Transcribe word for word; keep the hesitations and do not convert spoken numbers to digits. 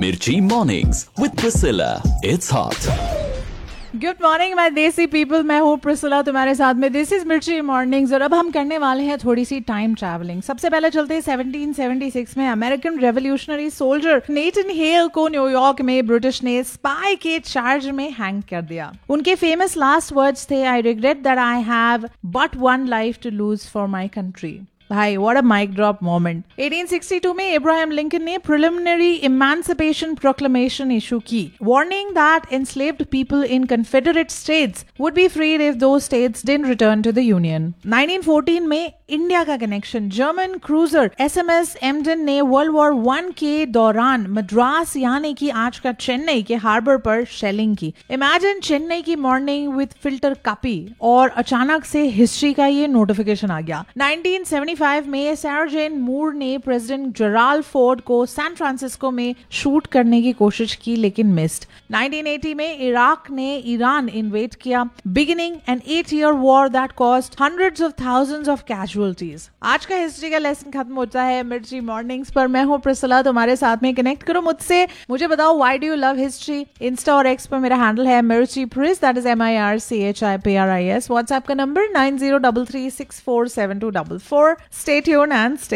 Mirchi Mornings with Priscilla. It's hot. Good morning my देसी people, मैं हूँ Priscilla तुम्हारे साथ में. दिस इज मिर्ची मॉर्निंग्स और अब हम करने वाले हैं थोड़ी सी टाइम ट्रैवलिंग. सबसे पहले चलते हैं सेवनटीन सेवेंटी सिक्स में. American revolutionary soldier Nathan hello को न्यूयॉर्क में ब्रिटिश ने स्पाई के चार्ज में हैंग कर दिया. उनके फेमस लास्ट वर्ड्स थे, I regret that I have but one life to lose for my country. भाई what a mic drop moment. Eighteen sixty two में इब्राहिम लिंकन ने प्रिलिमिनरी इमांसिपेशन प्रोक्लेमेशन इशू की, warning that enslaved people in confederate states would be freed if those states didn't return to the union. Nineteen fourteen में India का connection. German cruiser SMS एमडन ने world war one के दौरान मद्रास यानी कि आज का चेन्नई के हार्बर पर शेलिंग की. इमेजिन चेन्नई की मॉर्निंग विद फिल्टर कॉफी और अचानक से हिस्ट्री का ये नोटिफिकेशन आ गया. नाइनटीन सेवेंटी फाइव में सार्जेंट मूर ने प्रेसिडेंट जेराल्ड फोर्ड को सैन फ्रांसिस्को में शूट करने की कोशिश की लेकिन मिस्ड. नाइनटीन एटी में इराक ने ईरान इन्वेड किया, beginning N eight year war that cost hundreds of thousands of casualties. आज का हिस्ट्री का लेसन खत्म होता है मिर्ची मॉर्निंग्स पर. मैं हूँ प्रिसिला तुम्हारे साथ में. कनेक्ट करो मुझसे, मुझे बताओ why do you love history. Insta और एक्स पर मेरा हैंडल है मिर्ची प्रिस, that is M I R C H I P R I S. WhatsApp का number nine zero three three six four seven to four four. Stay tuned and stay